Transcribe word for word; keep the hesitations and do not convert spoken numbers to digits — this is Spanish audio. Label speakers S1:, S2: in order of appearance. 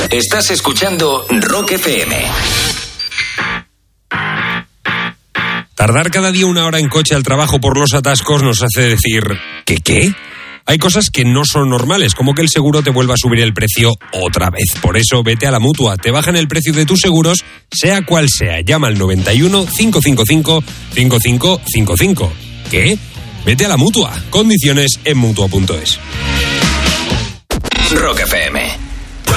S1: Estás escuchando Rock F M.
S2: Tardar cada día una hora en coche al trabajo por los atascos nos hace decir ¿qué qué? Hay cosas que no son normales, como que el seguro te vuelva a subir el precio otra vez. Por eso, vete a la Mutua. Te bajan el precio de tus seguros, sea cual sea. Llama al noventa y uno, cinco cinco cinco, cinco cinco cinco cinco. ¿Qué? Vete a la Mutua. Condiciones en mutua punto es.
S1: Rock F M.